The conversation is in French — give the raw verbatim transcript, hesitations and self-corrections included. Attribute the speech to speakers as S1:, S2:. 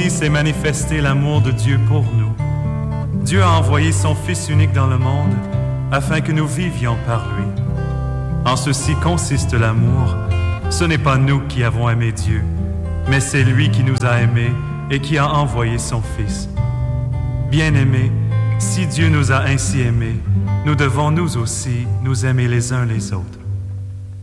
S1: Ainsi s'est manifesté l'amour de Dieu pour nous. Dieu a envoyé son Fils unique dans le monde afin que nous vivions par lui. En ceci consiste l'amour. Ce n'est pas nous qui avons aimé Dieu, mais c'est lui qui nous a aimés et qui a envoyé son Fils. Bien-aimés, si Dieu nous a ainsi aimés, nous devons nous aussi nous aimer les uns les autres.